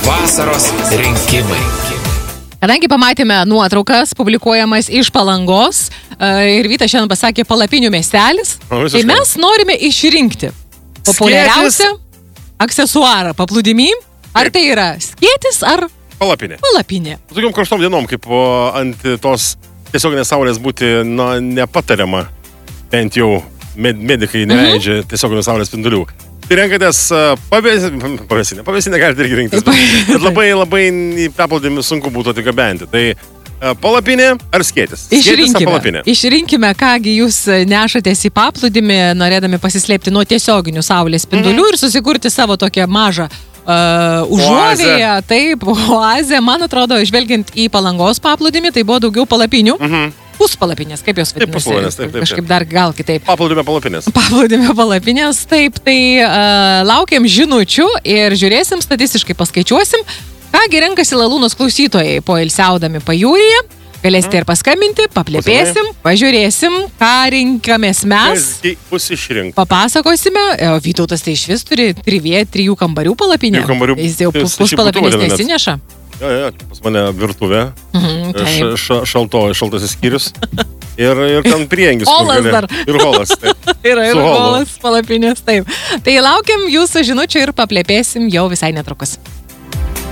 Vasaros rinkimai. Kadangi pamatėme nuotraukas publikuojamas iš Palangos ir Vytas šiandien pasakė palapinių miestelis, tai mes norime išrinkti populiariausią aksesuarą paplūdimy. Ar tai yra skėtis ar palapinė? Palapinė. Tokiom karštom dienom, kaip ant tos tiesioginės saulės būti nepatariama, bent jau medikai neleidžia tiesioginių saulės spindulių. Tai renkatės pavėsinę galite irgi rinktis, bet labai į paplūdimį sunku būtų atgabenti. Tai palapinė ar skėtis? Išrinkime, kągi jūs nešatės į paplūdimį, norėdami pasislėpti nuo tiesioginių saulės spindulių ir susikurti savo tokią mažą užuovėją. Taip, oazę. Man atrodo, žvelgiant į Palangos paplūdimį, tai buvo daugiau palapinių. Puspalapinės, kaip jos vadinasi? Taip. Kažkaip dar gal kitaip. Paplūdimio palapinės. Paplūdimio palapinės, taip. Tai laukiam žinučių ir žiūrėsim, statistiškai paskaičiuosim, kągi renkasi Lalūnos klausytojai poilsiaudami pajūryje. Galėsite ir paskambinti, paplėpėsim, pažiūrėsim, ką rinkamės mes. Papasakosime. Vytautas tai iš vis turi 3 kambarių palapinę. Jis jau puspalapinės nesineša. Ja, pas mane virtuvė, šaltasis skyrius ir ten priengis. Holas dar. Ir holas, taip. Ir holas palapinės, taip. Tai laukiam jūsų žinučių ir paplėpėsim jau visai netrukus.